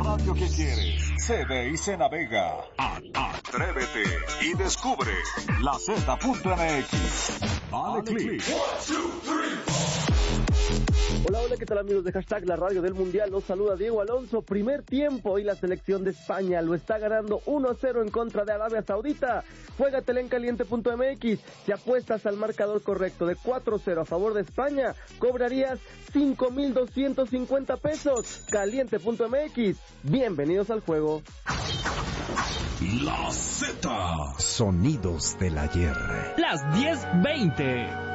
radio que quieres. Se ve y se navega. Atrévete y descubre la Z.mx. Dale click. Hola, ¿qué tal amigos de Hashtag La Radio del Mundial? Los saluda Diego Alonso. Primer tiempo y la selección de España lo está ganando 1-0 en contra de Arabia Saudita. Juégatela en caliente.mx. Si apuestas al marcador correcto de 4-0 a favor de España, cobrarías 5,250 pesos. Caliente.mx. Bienvenidos al juego. La Z. Sonidos del ayer. Las 10:20.